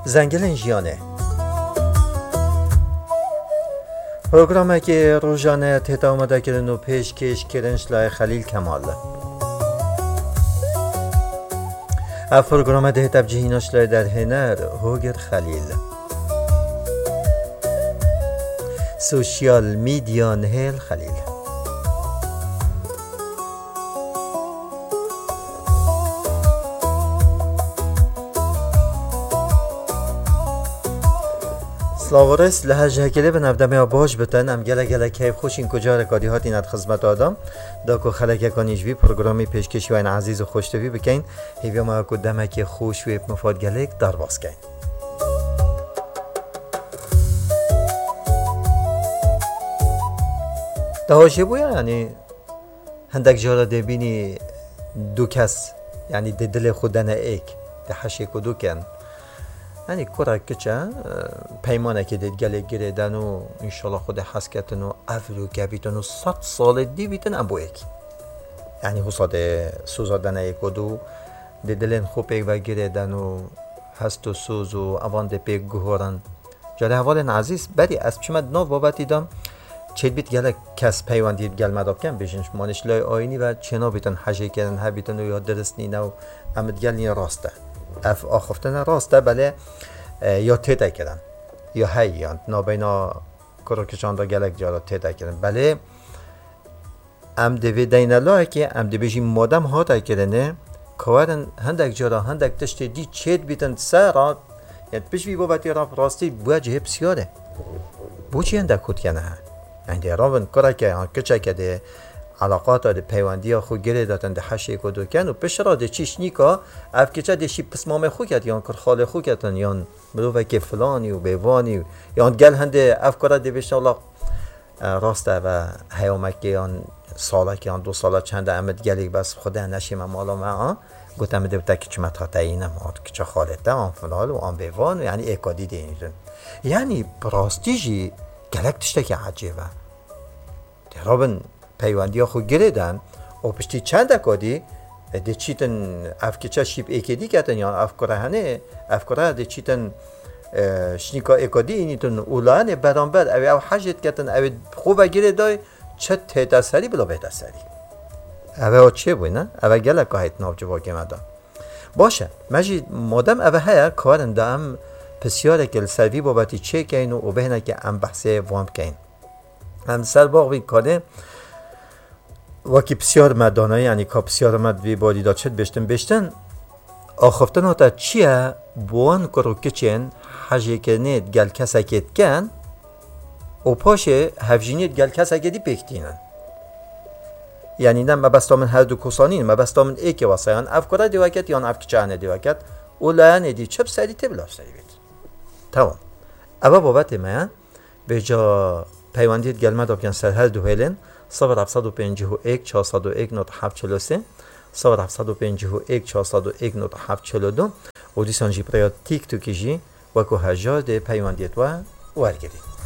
زنگل ژیانه پروگرامی که روزانه تهتا آمده کردن و پیشکش کردن لای خلیل کمال اف پروگرام ده تبجیهیناش لای در هنر هوگر خلیل سوشیال میدیا نهل خلیل سلاورس لحجه کلی به نفدمه باش بتن ام گله کیف خوش این کجا رکادی هاتی ند خدمت آدم دا که خلک کنیش بی پروگرامی پیشکشی و این عزیز و خوشتوی بکن هیویا ما که دمک خوش و مفاد گلک در باز کن دهاشه بویا یعنی هندک جارا دبینی دو کس یعنی دل خودن ایک ده حشه کدو کن یعنی کورا کچه پیمانه که دید گله گریدن و انشالله خود حسکتن و افلو کبیتن و 100 سال دی بیتن ام بو ایک یعنی حساد سوزادن ایک و دو دلن خوب ایک و گریدن و هست و سوز و اوان ده پیک گهورن جاله حوالن عزیز بدی از چمد نو بابتی دام چید بیت گله کس پیوان دید گل مداب کن بیشنش مانش لای آینی و چنا بیتن حجه کردن ها بیتن و یا درست نی نو امد گل نی راسته اف آخفتن راسته بله یا تیده کردن یا هیان نابینا کروکشان دا گلک جارا تیده کردن بله ام دوی دینالله که ام دوی جی مادم ها تا کردنه کارن هندک جارا هندک تشت دی چید بیتن سرا یعنی پیش بی بابتی را راستی بویا جه بسیاره بو چی هندک خود کنه ها یعنی راون کرا که کچه که ده علاقات ده پیوندی ها خود گره داتن ده حشه کدو کن و پیش را ده چیش نیکا اف کچه ده شی پسمام خود کد یان کر خال خود کدن یان مروفه که فلانی و بیوانی یان گل هنده اف کرا ده بشن الله راسته و هیامکی یان ساله که یان 2 ساله چنده امد گلی بس خوده نشیم مالا ما گوتم ده بتا که چه متحته اینم که چه خالته آن فلال و آن بیوان یعنی اکادی ده اینجن یعنی براستیجی گلک تشته که عجیبه ده رابن پیوندی ها خود گریدن و پشتی چند اکادی ده چیتن افکچه شیب ایکدی کتن یا افکاره هنه افکاره ده چیتن شنیکا اکادی اینیتون اولانه برانبر او حجت کتن او خوبه گریدای چه تیتا سری بلا بیتا سری او چه بوی نه؟ او گلک ها هیت ناوچه باقی مدا باشه مجید مادم او های کارن ده ام پسیاره که سروی بابتی چه کین و بهنه که ام بحثه وام کین ام سر باقی کاره وکی بسیار مدانه یعنی که بسیار مدوی بادی دا چد بشتن آخفتن هاتا چیه بوان کرو کچین حجه کنید گل کسکت کن و پاشه هفجینید گل کسکتی پکتینن یعنی نه مبستا من هر دو کسانین مبستا من ایک واسیان افکاره دیوکت یا افکچانه دیوکت او لعنه دی چپ سری تبلاف سری بید تمام اما بابت من به جا پیوندید گل مداب کن سر هر دو هیلن 0751 401 9743 0751 401 9742 و دیسان جی پریا تیک توکی جی وکو هجار ده پیوندیت و ورگرید